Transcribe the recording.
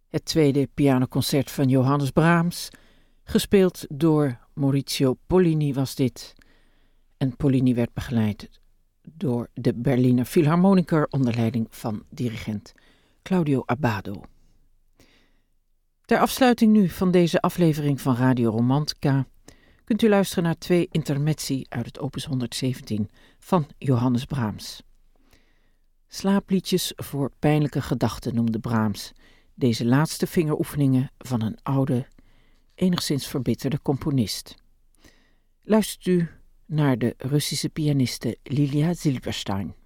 Het tweede pianoconcert van Johannes Brahms, gespeeld door Maurizio Pollini was dit. En Pollini werd begeleid door de Berliner Philharmoniker onder leiding van dirigent Claudio Abbado. Ter afsluiting nu van deze aflevering van Radio Romantica kunt u luisteren naar 2 intermezzi uit het opus 117 van Johannes Brahms. Slaapliedjes voor pijnlijke gedachten noemde Brahms deze laatste vingeroefeningen van een oude, enigszins verbitterde componist. Luistert u naar de Russische pianiste Lilia Silberstein.